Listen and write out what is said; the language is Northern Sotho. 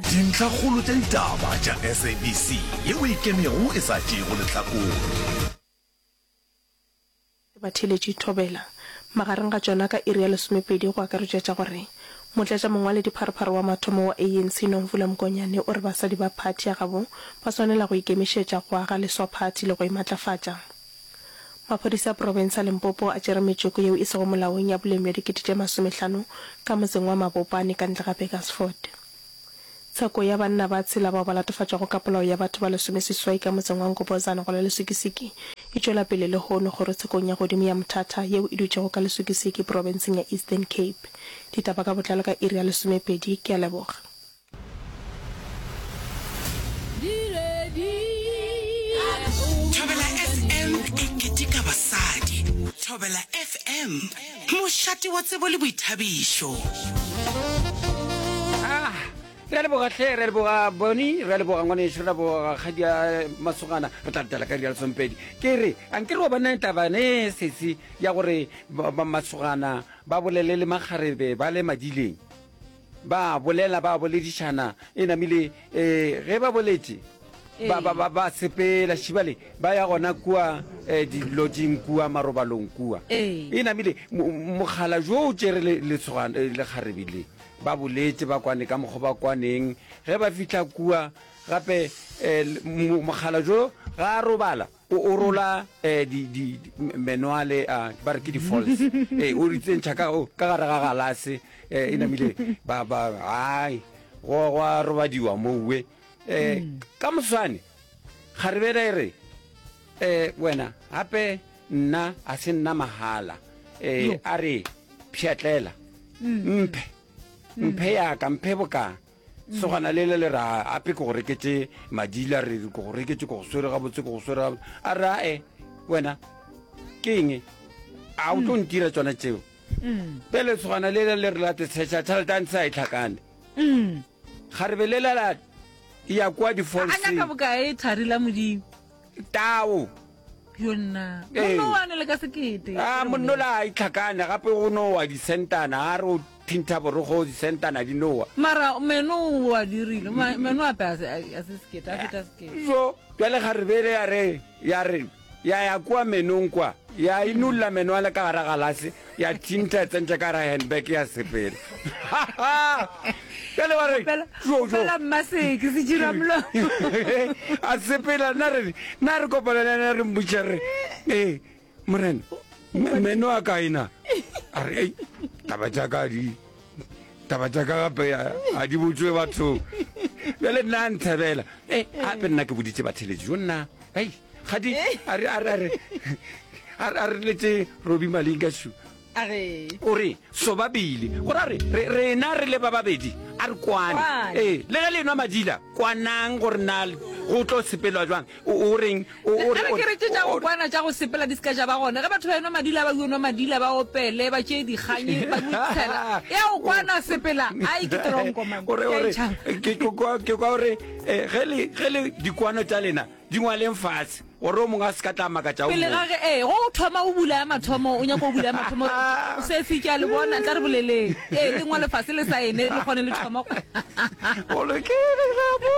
dintlha kgolo tša ditaba tša SABC yeo e kemego e sa tšego lehlakong. Batheletši Thobela magareng ga tšona ka iri ya 12 go akaretša tša gore motlatša mongwaledi pharephare wa mathomo wa ANC Nomvula Mkonyane o re basadi ba phathi ya gabo ba swanela go ikemišetša go aga leswa phathi le go imatlafatša. Maphodisa a province Limpopo a tšere metšoko yeo e sego molaong ya bolemi ya 50 ka motseng wa Mabopane ka ntle ga Bakersford. Tsheko ya banna ba tshela bao ba latofatšago ka polao ya batho ba 16 ka motseng wa Nkobozana go la Lesukisiki e tšwela pele le gono gore tshekong ya godimo ya Mthata yeo e dutšego ka Lesukisiki provinceng ya Eastern Cape. Ditaba ka botlalo ka iri ya 12 ke a leboga. Thobela FM e ketika basadi. Thobela FM mošate wa tsebo le boithabišo. Re leboga hle re leboga boni re leboga ngwane re leboga khadia masogana re tla tla ka di Sompedi ke re anke re bana tabane sesi ya gore masogana ba bolele le magarebe ba le madileng ba bolela ba boledishana ena mile ge ba boletse ba sepela shibale ba ya gona kua di lodging kua marobalong kua ena mile mogala jo tšere le tsogana le kharebile ba boletse ba kwane ka mogo ba kwaneng ge ba fitla kua gape mogala jo ga robala o rola di manuale ba re ke di falls o ritsentsha ka gare ga galase ena mile ba ai go robadiwa mowe ka moswane ga re bere re wena gape nna a se nna mahala a re pšhatlela mphe yaka mphe boka so gana le ra ape go reketse madila re go reketse go swere ga botse go swere a ra wena keng a o tlo ntira tsona tseo pele so gana le re late tshecha tšhaltan sa itlhakane ga re belela la ya kwa di falls ana ka boka e tharila modimo tao yonna no wana le ka sekete monno la itlhakane gape go no wa di sentana a re tinta borogo di sentana di noa mara meno wa dirile meno ape a se sketa a feta sketa so pele ga re bele ya re ya kwa menong kwa ya inulla meno ala ka gara galase ya tinta tsentse ka ra handbag ya sepela pele wa re pela maseke se dira mlo a sepela na re kopana na re mbutšere moren meno a kaina are taba jaaka gape a di botswe batho bele nna ntshabela gape nna ke boditse batheletši jo nna gadi a re letse Robi Malingashu ore so babile gore rena re le ba babedi a re kwane le ge le nwa madila kwanang gore na go tlo sepelwa jwang o reng ke re tša go kwana tša go sepela di ska ja ba gona ge batho ba nwa madila ba nwa madila ba opele ba tšee dikganye ba botshela ya go kwana sepela ai ke tronko man ke kwa gore ge le dikwano tša lena di ngwaleng fatshe gore o mongwe a se ka tlamaka tša pele gage go thoma o bula ya mathomo o nyaka o bula ya mathomo o se fika le bona tla re boleleng le ngwale fase le sa ene le kgone le thoma